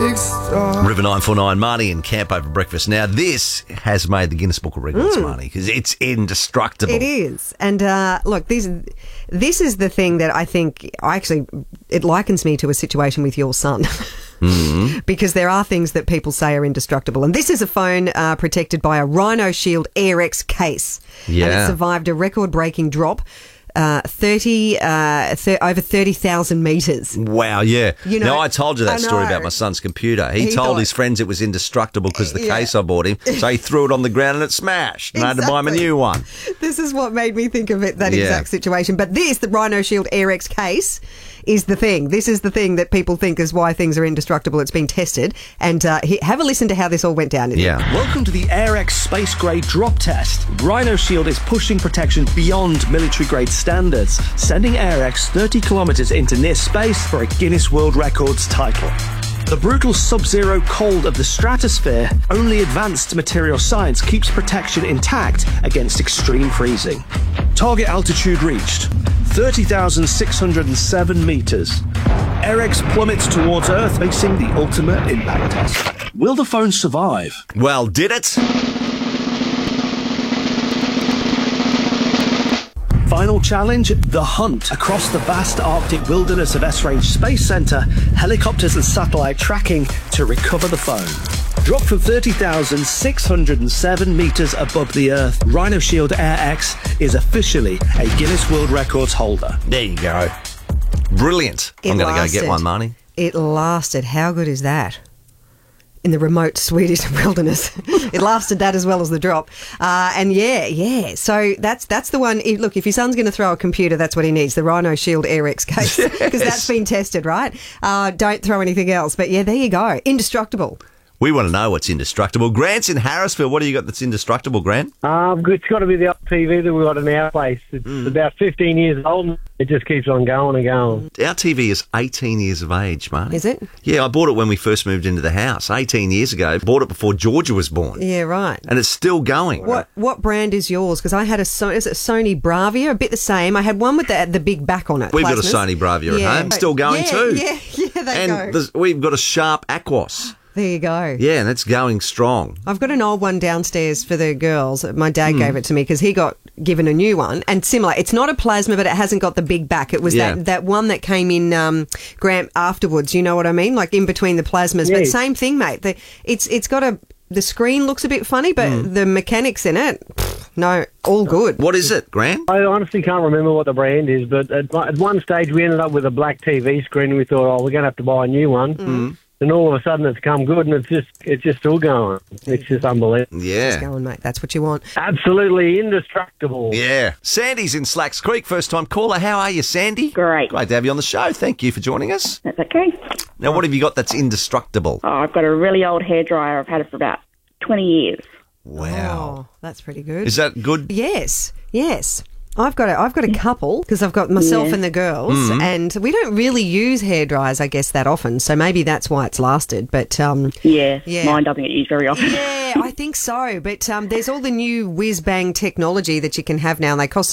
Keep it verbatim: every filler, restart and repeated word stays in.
big star. River nine four nine, Marnie and Camp over breakfast. Now, this has made the Guinness Book of Records, Mm. Marnie, because it's indestructible. It is. And uh, look, this, this is the thing that I think, I actually, it likens me to a situation with your son. Mm-hmm. Because there are things that people say are indestructible. And this is a phone uh, protected by a Rhino Shield AirX case. Yeah. And it survived a record-breaking drop. Uh, thirty uh, th- over thirty thousand metres. Wow, yeah. You know, now, I told you that I story know. about my son's computer. He, He told thought- his friends it was indestructible because the Yeah. case I bought him. So he threw it on the ground and it smashed. And I had to buy him a Exactly. new one. This is what made me think of it, that Yeah. exact situation. But this, the Rhino Shield AirX case, is the thing. This is the thing that people think is why things are indestructible. It's been tested. And uh, he, have a listen to how this all went down. Yeah. Welcome to the AirX Space Grade Drop Test. Rhino Shield is pushing protection beyond military grade standards, sending AirX thirty kilometres into near space for a Guinness World Records title. The brutal sub-zero cold of the stratosphere, only advanced material science keeps protection intact against extreme freezing. Target altitude reached, thirty thousand six hundred seven metres. AirX plummets towards Earth, facing the ultimate impact test. Will the phone survive? Well, did it? Final challenge, the hunt. Across the vast Arctic wilderness of S-Range Space Centre, helicopters and satellite tracking to recover the phone. Dropped from thirty thousand six hundred seven metres above the Earth, Rhino Shield AirX is officially a Guinness World Records holder. There you go. Brilliant. It I'm going to go lasted. get one, Marnie. It lasted. How good is that? In the remote Swedish wilderness. It lasted that as well as the drop. Uh, and yeah, yeah. So that's that's the one. If, look, if your son's going to throw a computer, that's what he needs, the Rhino Shield AirX case. Because Yes. that's been tested, right? Uh, don't throw anything else. But yeah, there you go. Indestructible. We want to know what's indestructible. Grant's in Harrisville. What do you got that's indestructible, Grant? Um, it's got to be the old T V that we got in our place. It's Mm. about fifteen years old. And it just keeps on going and going. Our T V is eighteen years of age, Marnie. Is it? Yeah, I bought it when we first moved into the house, eighteen years ago. Bought it before Georgia was born. Yeah, right. And it's still going. What what brand is yours? Because I had a so- is it Sony Bravia, a bit the same. I had one with the the big back on it. We've got a plasmas. Sony Bravia Yeah. at home. Still going yeah, too. Yeah, yeah, they go. And there's- we've got a Sharp Aquos. There you go. Yeah, and that's going strong. I've got an old one downstairs for the girls. My dad Hmm. gave it to me because he got given a new one. And similar, it's not a plasma, but it hasn't got the big back. It was Yeah. that, that one that came in, um, Grant, afterwards. You know what I mean? Like in between the plasmas. Yeah. But same thing, mate. The, it's It's got a... The screen looks a bit funny, but Hmm. the mechanics in it, pff, no, all good. What is it, Grant? I honestly can't remember what the brand is, but at, at one stage we ended up with a black T V screen and we thought, oh, we're going to have to buy a new one. Mm. And all of a sudden it's come good and it's just it's just still going. It's just unbelievable. Yeah. Just going, mate. That's what you want. Absolutely indestructible. Yeah. Sandy's in Slacks Creek, first time caller. How are you, Sandy? Great. Great to have you on the show. Thank you for joining us. That's okay. Now, what have you got that's indestructible? Oh, I've got a really old hairdryer. I've had it for about twenty years. Wow. Oh, that's pretty good. Is that good? Yes, yes. I've got a, I've got a couple because I've got myself Yeah. and the girls, Mm-hmm. and we don't really use hair dryers, I guess, that often. So maybe that's why it's lasted. But um, Yeah, Yeah. mine doesn't get used very often. yeah, I think so. But um, there's all the new whiz bang technology that you can have now, and they cost